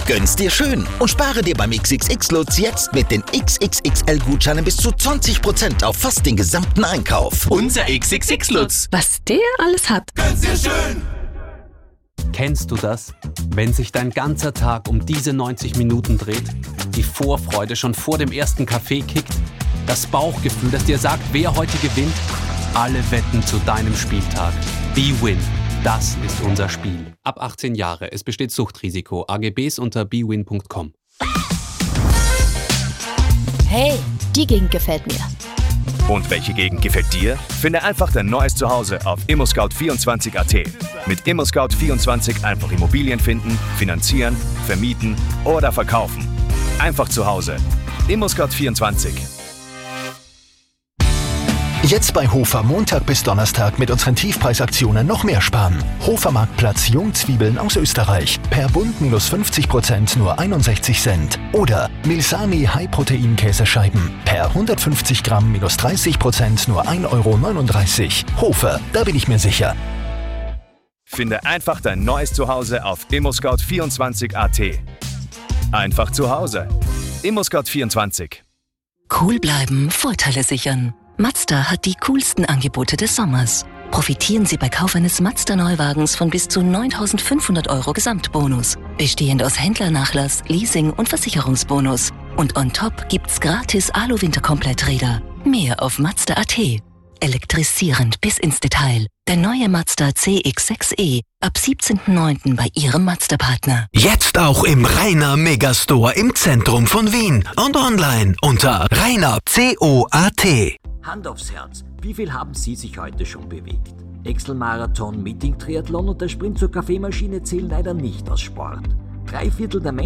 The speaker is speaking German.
Gönn's dir schön und spare dir beim XXX-Lutz jetzt mit den XXXL-Gutscheinen bis zu 20% auf fast den gesamten Einkauf. Unser XXX-Lutz. Was der alles hat. Gönn's dir schön. Kennst du das? Wenn sich dein ganzer Tag um diese 90 Minuten dreht, die Vorfreude schon vor dem ersten Kaffee kickt, das Bauchgefühl, das dir sagt, wer heute gewinnt, alle Wetten zu deinem Spieltag. bwin, das ist unser Spiel. Ab 18 Jahre, es besteht Suchtrisiko. AGBs unter bwin.com. Hey, die Gegend gefällt mir. Und welche Gegend gefällt dir? Finde einfach dein neues Zuhause auf ImmoScout24.at. Mit ImmoScout24 einfach Immobilien finden, finanzieren, vermieten oder verkaufen. Einfach zu Hause. ImmoScout24. Jetzt bei Hofer Montag bis Donnerstag mit unseren Tiefpreisaktionen noch mehr sparen. Hofer Marktplatz Jungzwiebeln aus Österreich. Per Bund minus 50% nur 61 Cent. Oder Milsani High-Protein-Käsescheiben. Per 150 Gramm minus 30% nur 1,39 €. Hofer, da bin ich mir sicher. Finde einfach dein neues Zuhause auf ImmoScout24.at. Einfach zu Hause. ImmoScout24. Cool bleiben, Vorteile sichern. Mazda hat die coolsten Angebote des Sommers. Profitieren Sie bei Kauf eines Mazda-Neuwagens von bis zu 9.500 € Gesamtbonus. Bestehend aus Händlernachlass, Leasing und Versicherungsbonus. Und on top gibt's gratis Alu-Winterkompletträder. Mehr auf Mazda.at. Elektrisierend bis ins Detail. Der neue Mazda CX-6e ab 17.09. bei Ihrem Mazda-Partner. Jetzt auch im Rainer Megastore im Zentrum von Wien und online unter rainer.coat. Hand aufs Herz, wie viel haben Sie sich heute schon bewegt? Excel-Marathon, Meeting-Triathlon und der Sprint zur Kaffeemaschine zählen leider nicht als Sport. 3/4 der Menschen